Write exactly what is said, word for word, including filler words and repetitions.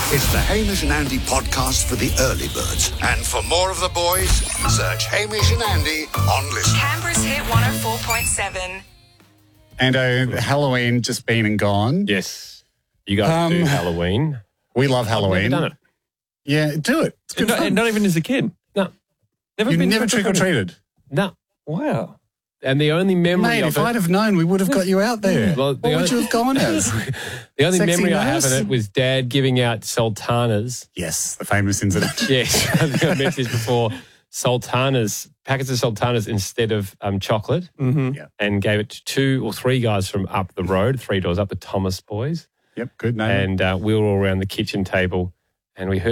It's the Hamish and Andy podcast for the early birds. And for more of the boys, search Hamish and Andy on Listen. Canberra's Hit one oh four point seven. And uh, Halloween just been and gone. Yes. You guys Um, do Halloween. We love I've Halloween. never done it. Yeah, do it. It's good And not, fun. and not even as a kid. No. Never You've been never trick-or-treated. No. Wow. And the only memory Mate, of if it... I'd have known, we would have got you out there. Well, what the would only- you have gone as? The only Sexy memory I have nurse? of it was Dad giving out sultanas. Yes, the famous incident. Yes, I think I mentioned this before. Sultanas, packets of sultanas instead of um, chocolate, Mm-hmm. Yeah. and gave it to two or three guys from up the road, three doors up, the Thomas boys. Yep, good name. And uh, we were all around the kitchen table, and we heard